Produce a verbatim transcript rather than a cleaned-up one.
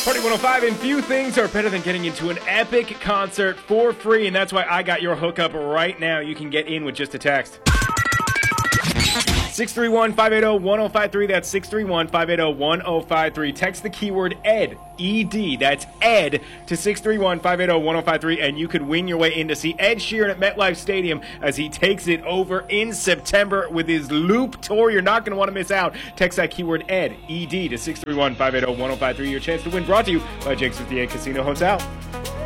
Party one oh five, and few things are better than getting into an epic concert for free, and that's why I got your hookup right now. You can get in with just a text. six three one, five eight zero, one zero five three. That's six three one, five eight zero, one zero five three. Text the keyword ED, E D, that's ED, to six three one, five eight zero, one zero five three, and you could win your way in to see Ed Sheeran at MetLife Stadium as he takes it over in September with his Loop Tour. You're not going to want to miss out. Text that keyword ED, E D, to six three one, five eight zero, one zero five three. Your chance to win, brought to you by Jake's fifty-eight Casino Hotel.